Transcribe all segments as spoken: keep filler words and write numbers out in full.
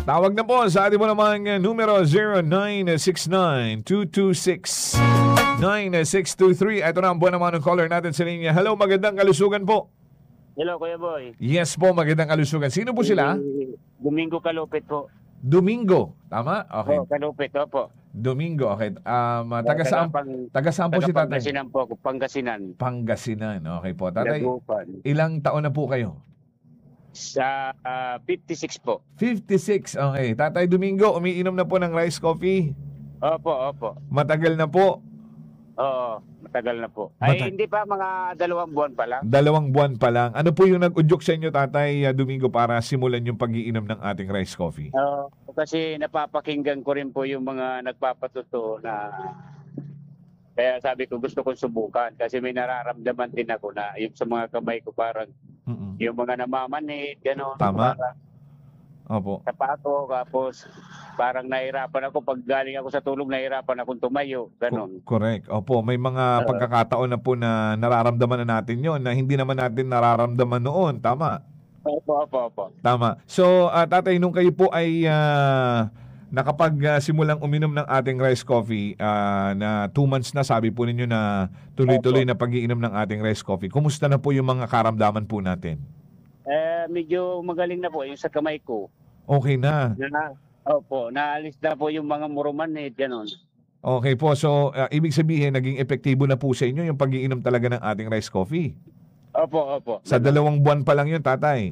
Tawag na po sa ating mo namang uh, numero zero nine six nine, two two six, nine six two three. Ito na ang buwan naman ng caller natin sa linya. Hello, magandang kalusugan po. Hello, Kuya Boy. Yes po, magandang kalusugan. Sino po sila? Domingo Kalupit po. Domingo, tama? Okay. Oh, Kalupit, opo. Domingo, okay. Um, taga saan, taga saan po si tatay? Pangasinan po ako, Pangasinan. Pangasinan, okay po. Tatay, Dagupan. ilang taon na po kayo? Sa uh, fifty-six po. fifty-six, okay. Tatay Domingo, umiinom na po ng rice coffee? Opo, opo. Matagal na po? Oo, matagal na po. Mata- Ay, hindi pa, mga dalawang buwan pa lang. Dalawang buwan pa lang. Ano po yung nag-udyok sa inyo, Tatay uh, Domingo, para simulan yung pag-iinom ng ating rice coffee? Oo, kasi napapakinggan ko rin po yung mga nagpapatuto na kaya sabi ko gusto kong subukan kasi may nararamdaman din ako na yung sa mga kamay ko parang Mm-mm. yung mga namamanid, gano'n. Tama. Parang Opo. sapato, tapos parang nahirapan ako pag galing ako sa tulog, nahirapan akong tumayo, gano'n. Co- correct. Opo, may mga Uh, pagkakataon na po na nararamdaman na natin yon na hindi naman natin nararamdaman noon. Tama. Opo, opo, opo. Tama. So, uh, Tatay, nung kayo po ay uh, nakapag-simulang uminom ng ating rice coffee uh, na two months na, sabi po ninyo na tuloy-tuloy na pag-iinom ng ating rice coffee. Kumusta na po yung mga karamdaman po natin? Eh, medyo magaling na po yung sa kamay ko. Okay na. Na, opo, naalis na po yung mga murumanid, gano'n. Okay po. So, uh, ibig sabihin, naging epektibo na po sa inyo yung pag-iinom talaga ng ating rice coffee. Opo, opo. Sa dalawang buwan pa lang yun, Tatay.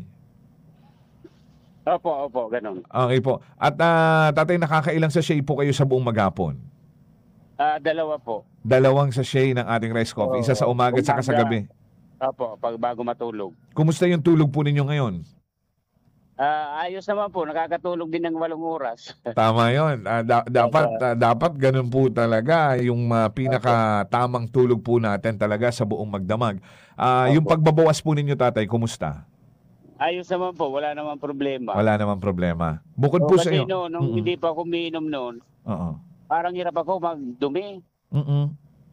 Opo, opo, gano'n. Okay po. At uh, Tatay, nakakailang sachet po kayo sa buong maghapon? Ah, dalawa po. Dalawang sachet ng ating rice coffee. Isa sa umaga at saka sa gabi. Opo, pag bago matulog. Kumusta yung tulog po ninyo ngayon? Ah, ayos naman po, nakakatulog din ng walong oras. Tama yun. Ah, da- dapat, ah, dapat ganun po talaga yung uh, pinaka-tamang tulog po natin talaga sa buong magdamag. Ah, yung Opo. pagbabawas po ninyo, Tatay, kumusta? Ayos naman po, wala naman problema. Wala namang problema. Bukod O, po sa kasi iyo. no, nung Mm-mm. hindi pa ako umiinom noon, Oo. parang hirap ako magdumi. Mm-mm.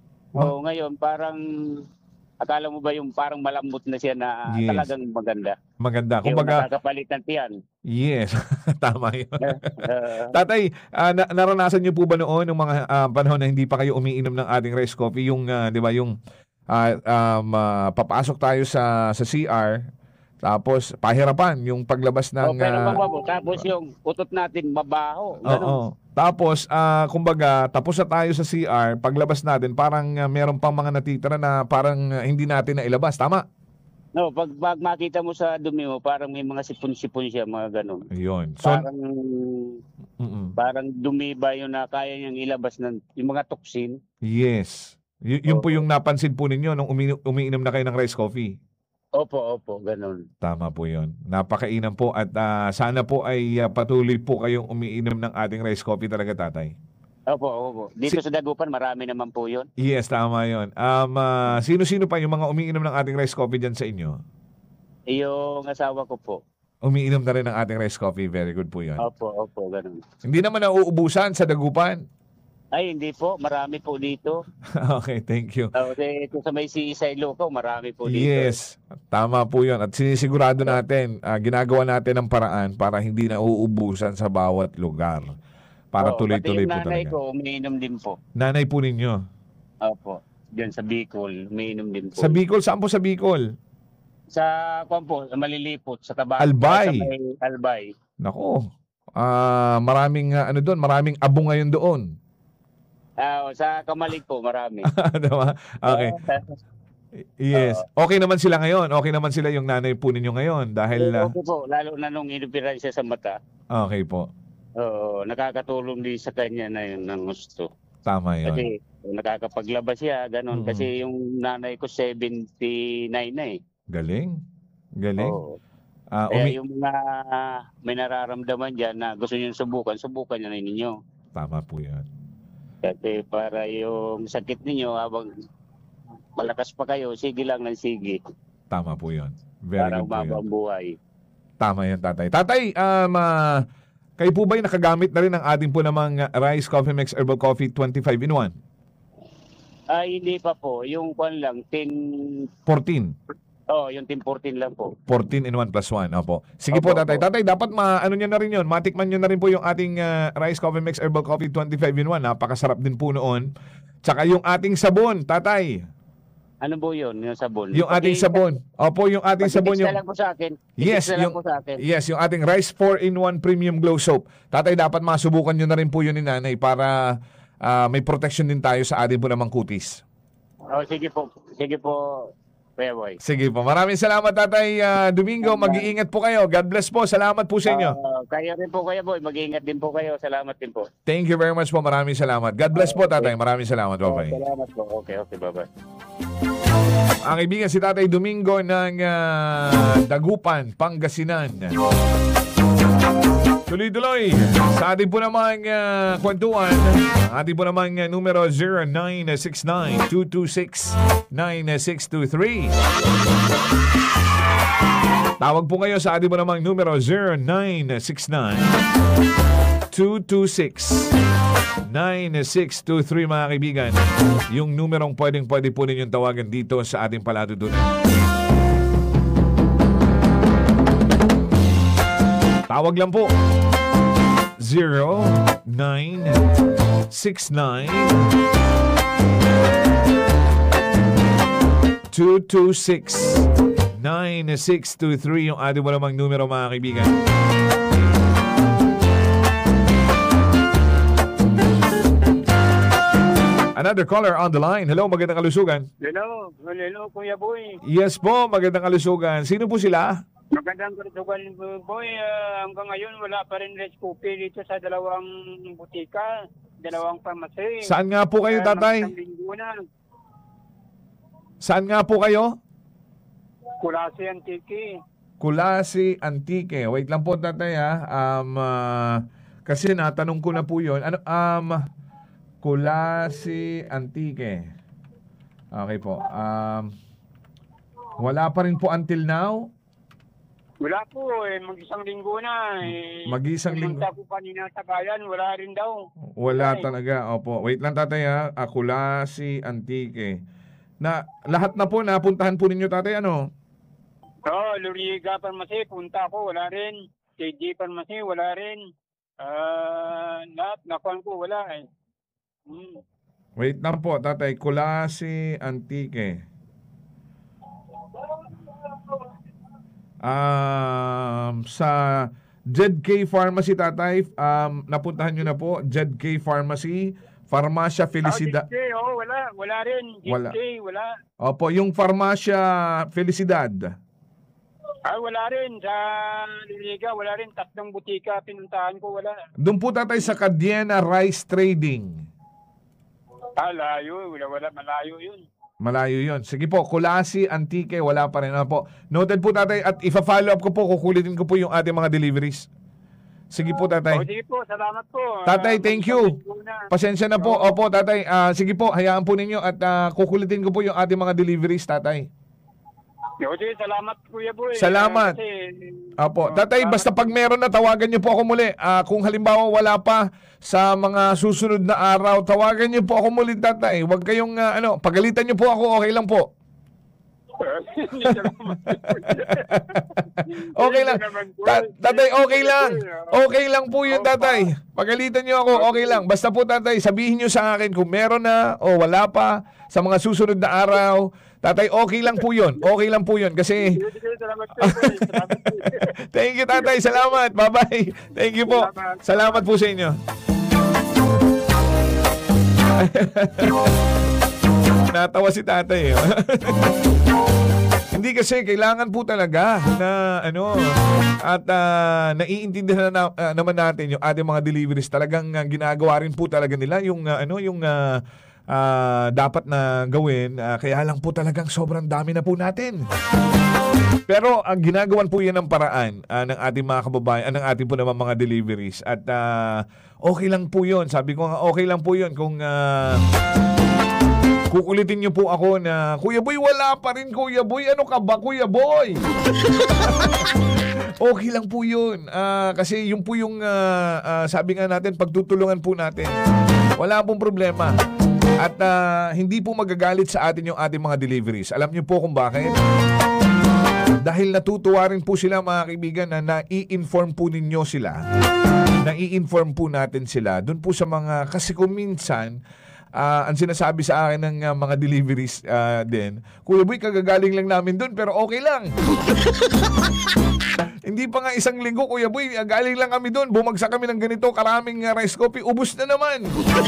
O ngayon, parang akala mo ba yung parang malambot na siya na Yes. talagang maganda? Maganda. Yung Kumbaga, nakakapalit ng tiyan. yes. Tama yun. Uh, Tatay, ah, na- naranasan niyo po ba noon ng mga ah, panahon na hindi pa kayo umiinom ng ating rice coffee, yung ah, 'di ba yung ah, um, ah, papasok tayo sa sa C R, tapos pahirapan yung paglabas ng o, pero ah, mababo, tapos yung utot natin mabaho. oo. Ganun. Tapos ah, kumbaga tapos na tayo sa C R, paglabas natin parang ah, meron pang mga natitira na parang ah, hindi natin na ilabas, tama? No, pag, pag makita mo sa dumi mo, parang may mga sipon-sipon siya, mga ganun. Ayun. So, Parang mm-mm. parang dumi ba yun na kaya niyang ilabas ng yung mga toxin? Yes. Y- yun po Oo. yung napansin po ninyo nung umi- umiinom na kayo ng rice coffee. Opo, opo, ganun. Tama po yun. Napakainam po at ah, sana po ay ah, patuloy po kayong umiinom ng ating rice coffee talaga, Tatay. Opo, opo. Dito sa Dagupan, marami naman po yun. Yes, tama yun. Um, ah, sino-sino pa yung mga umiinom ng ating rice coffee dyan sa inyo? Yung asawa ko po. Umiinom na rin ng ating rice coffee. Very good po yun. Opo, opo, ganun. Hindi naman nauubusan sa Dagupan. Ay, hindi po. Marami po dito. Okay, thank you. Uh, ito sa may si Isay Loco, marami po dito. Yes, tama po yun. At sinisigurado natin, ah, ginagawa natin ang paraan para hindi nauubusan sa bawat lugar. Para Oo, tuloy-tuloy pati po yung nanay talaga. ko, umiinom din po. Nanay po ninyo. Opo. Diyan sa Bicol, umiinom din po. Sa Bicol, saan po sa Bicol? Sa, kwan po, sa Malilipot, sa Tabaco. Albay. Sa may Albay. Nako, ah maraming ah, ano doon, maraming abo ngayon doon. Ah, sa Kamalig po, marami. Diba? Okay. Yes. Okay naman sila ngayon. Okay naman sila yung nanay po ninyo ngayon dahil ah, Okay po, lalo na nung inupiran siya sa mata. okay po. Oo, nakakatulong din sa kanya na yun ng gusto. Tama 'yon. Kasi nakakapaglabas siya, ganun. Mm. Kasi yung nanay ko seventy-nine na eh. Galing. Galing. Oo. Ah, Kaya umi- yung mga may nararamdaman dyan na gusto nyo subukan, subukan nyo na ninyo. Tama po 'yan. Kasi para yung sakit ninyo habang malakas pa kayo, sige lang ng sige. Tama po 'yon. Very Para good po 'yun. umaba ang buhay. Tama 'yan, Tatay. Tatay, um ah, kayo po ba'y nakagamit na rin ng ating po namang ah, Rice Coffee Mix Herbal Coffee twenty-five in one? Ay, hindi pa po. Yung kwan lang, ten, fourteen. Oo, yung Team fourteen lang po. fourteen in one plus one. Opo. Sige po, Opo, tatay. opo. Tatay, dapat ma ano nyo na rin yun. Matikman nyo na rin po yung ating ah, Rice Coffee Mix Herbal Coffee twenty-five in one. Napakasarap din po noon. Tsaka yung ating sabon, tatay. Ano po yun, yung sabon? Yung ating Pati- sabon. Opo, yung ating sabon. pati-text na Yung, lang po sa akin. Yes, I-text na lang yung- po sa akin. yes, yung ating Rice four in one Premium Glow Soap. Tatay, dapat masubukan nyo na rin po yun ni nanay para ah, may protection din tayo sa ating po namang kutis. Oh, sige po. Sige po, Kuya Boy. Sige po. Maraming salamat, Tatay ah, Domingo. Mag-iingat po kayo. God bless po. Salamat po sa inyo. Ah, kayo rin po, Kuya Boy. Mag-iingat din po kayo. Salamat din po. Thank you very much po. Maraming salamat. God bless po, Tatay. Maraming salamat. Oh, Bye-bye. salamat po. Okay, okay. Bye-bye. Ang kaibigan si Tatay Domingo ng ah, Dagupan, Pangasinan. Tuloy-tuloy sa ating po namang uh, kwentuhan. Ang ating po namang uh, numero zero nine six nine, two two six, nine six two three. Tawag po kayo sa ating po namang numero zero nine six nine, two two six, nine six two three mga kaibigan. Yung numerong pwedeng pwede po ninyong tawagan dito sa ating palatuntunan. Tawag lang po. zero nine six nine, two two six, nine six two three yung ating walang numero mga kaibigan. Another caller on the line. Hello, magandang kalusugan. Hello, hello Kuya Boy. Yes po, magandang kalusugan. Sino po sila? Magandang kalusugan Boy. Uh, hanggang ngayon wala pa rin rice coffee dito sa dalawang butika, dalawang pharmacy. Saan nga po kayo, Kaya tatay? mag-isang linggo na. Saan nga po kayo? Kulasi Antique. Kulasi Antique. Wait lang po, tatay ha. Um, ah, kasi natanong ko na po yun. Ano, um, Kulasi Antique. Okay po. Um, wala pa rin po until now. Wala po eh, mag-isang linggo na. Eh, Mag-isang linggo. pumunta ko kanina sa bayan, wala rin daw. Wala Ay. talaga. Opo. Wait lang, tatay ha. Ah, Kulasi Antique. Na, lahat na po, napuntahan po ninyo, tatay, ano? Oh, Luriga Pharmacy, punta ko, wala rin. K J Pharmacy, wala rin. Ah, lahat, nakuhan ko, wala eh. Hmm. Wait lang po, tatay. Kulasi Antique. Um, sa Z K Pharmacy, tatay, um, napuntahan nyo na po. Z K Pharmacy, Farmacia Felicidad. Oh, G K, oh, wala, wala rin. G K, Wala. wala. Opo, yung Farmacia Felicidad. Ah, wala rin. Sa Liliga, wala rin. Tatlong butika, pinuntahan ko, wala. Doon po, tatay, sa Cadiena Rice Trading. Ah, layo. Wala, wala. Malayo yun. Malayo yon. Sige po, Kulasi Antique, wala pa rin. Ano po? Noted po, tatay, at ifa-follow up ko po, kukulitin ko po yung ating mga deliveries. Sige po, Oh, tatay. sige po. Salamat po. Tatay, Ah, thank you. mag-isang na. Pasensya na po. Opo, tatay. Ah, sige po, hayaan po ninyo at ah, kukulitin ko po yung ating mga deliveries, tatay. Oh, sige, salamat, Kuya Boy. Salamat. Ah, kasi, Opo. oh, Tatay, salamat. basta pag meron na, tawagan niyo po ako muli. Ah, kung halimbawa wala pa sa mga susunod na araw, tawagan niyo po ako muli, tatay. Huwag kayong, ah, ano, pagalitan niyo po ako, okay lang po. Hindi salamat. Okay lang. Hindi naman, Boy. Ta- tatay, okay lang. Oh. Okay lang po yun, tatay. Pagalitan niyo ako, okay lang. Basta po, tatay, sabihin niyo sa akin kung meron na o wala pa sa mga susunod na araw. Tatay, okay lang po yun. Okay lang po yun. Kasi, Sige, sige, salamat po, Boy. Salamat po. thank you, tatay. Salamat. Bye-bye. Thank you po. Salamat po sa inyo. Natawa si tatay. Eh. Hindi kasi kailangan po talaga na ano at uh, naiintindihan na, uh, naman natin yung ating mga deliveries, talagang uh, ginagawa rin po talaga nila yung uh, ano yung uh, uh, dapat na gawin, uh, kaya lang po talagang sobrang dami na po natin. Pero ang ginagawan po yan ng paraan uh, ng ating mga kababayan, uh, ng ating po naman mga deliveries, at uh, okay lang po yun. Sabi ko nga okay lang po yun kung uh, kukulitin niyo po ako na, Kuya Boy, wala pa rin, Kuya Boy. Ano ka ba, Kuya Boy? Okay lang po yun. Ah, kasi yung po yung, ah, ah, sabi nga natin, pagtutulungan po natin. Wala pong problema. At ah, hindi po magagalit sa atin yung ating mga deliveries. Alam niyo po kung bakit? dahil natutuwa rin po sila mga kaibigan na nai-inform po ninyo sila. Nai-inform po natin sila doon po sa mga, kasi kung minsan, uh, ang sinasabi sa akin ng uh, mga deliveries uh, din, Kuya Boy, kagagaling lang namin doon pero okay lang. Hindi pa nga isang linggo, Kuya Boy, uh, galing lang kami doon, bumagsak kami ng ganito, karaming uh, rice coffee, ubus na naman.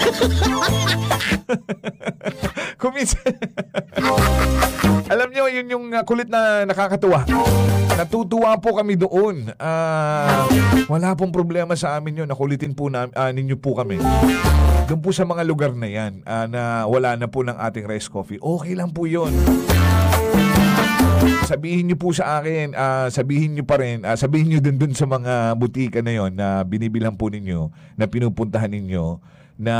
Kuminsan. Alam nyo, yun yung uh, kulit na nakakatuwa. Natutuwa po kami doon. Uh, wala pong problema sa amin yun. Nakulitin po na, uh, ninyo po kami. Doon po sa mga lugar na yan uh, na wala na po ng ating rice coffee. Okay lang po yun. Sabihin nyo po sa akin, uh, sabihin nyo pa rin, uh, sabihin nyo din dun sa mga butika na yon na binibilhan po ninyo, na pinupuntahan ninyo, na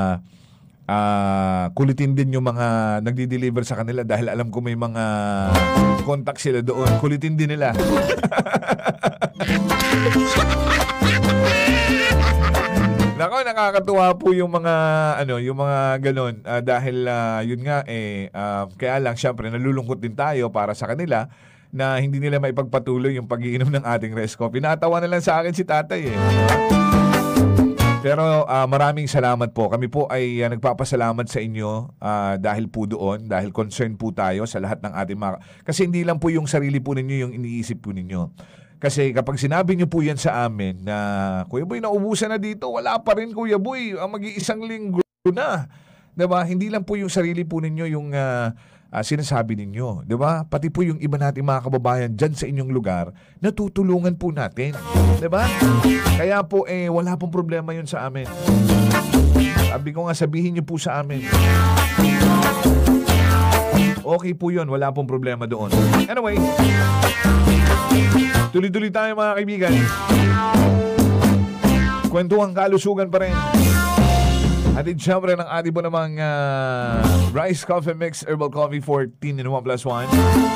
uh, kulitin din yung mga nagdi-deliver sa kanila dahil alam ko may mga contact sila doon. Kulitin din nila. Nako, nakakatuwa po yung mga ano, yung mga ganun uh, dahil uh, yun nga eh uh, kaya lang syempre nalulungkot din tayo para sa kanila na hindi nila maipagpatuloy yung pag-iinom ng ating rice coffee. Natawa na lang sa akin si Tatay eh. Pero uh, maraming salamat po. Kami po ay uh, nagpapasalamat sa inyo uh, dahil po doon, dahil concern po tayo sa lahat ng ating mga... Kasi hindi lang po yung sarili po ninyo yung iniisip po ninyo. Kasi kapag sinabi nyo po yan sa amin na, Kuya Boy, naubusan na dito, wala pa rin, Kuya Boy, ang mag-iisang linggo na. Diba? Hindi lang po yung sarili po ninyo yung uh, uh, sinasabi ninyo. Diba? Pati po yung iba nating mga kababayan dyan sa inyong lugar, natutulungan po natin. Diba? Kaya po, eh, wala pong problema yun sa amin. Sabi ko nga, sabihin nyo po sa amin. Okay po yun, wala pong problema doon. Anyway, tuloy-tuloy tayo mga kaibigan. Kwentuhang kalusugan pa rin. Atid siyempre ng ating po namang uh, Rice Coffee Mix Herbal Coffee fourteen in one plus one.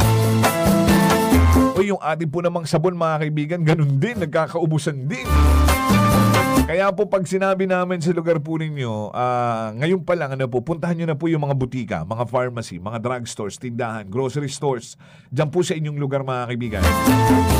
O yung ating po namang sabon mga kaibigan, ganun din, nagkakaubusan din. Kaya po pag sinabi namin sa lugar po ninyo, uh, ngayon pa lang, ano po, puntahan nyo na po yung mga butika, mga pharmacy, mga drugstores, tindahan, grocery stores, dyan po sa inyong lugar mga kaibigan.